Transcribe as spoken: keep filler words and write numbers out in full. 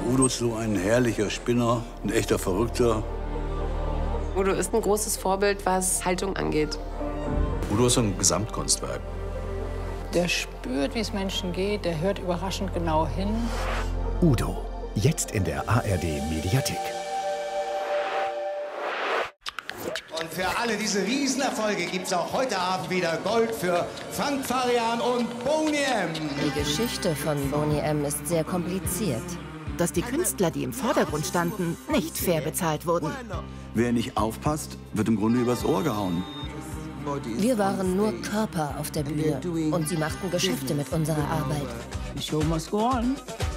Udo ist so ein herrlicher Spinner, ein echter Verrückter. Udo ist ein großes Vorbild, was Haltung angeht. Udo ist ein Gesamtkunstwerk. Der spürt, wie es Menschen geht, der hört überraschend genau hin. Udo, jetzt in der A R D-Mediathek. Und für alle diese Riesenerfolge gibt's auch heute Abend wieder Gold für Frank Farian und Boney M. Die Geschichte von Boney M. ist sehr kompliziert. Dass die Künstler, die im Vordergrund standen, nicht fair bezahlt wurden. Wer nicht aufpasst, wird im Grunde übers Ohr gehauen. Wir waren nur Körper auf der Bühne und sie machten Geschäfte mit unserer Arbeit. Die Show must go on.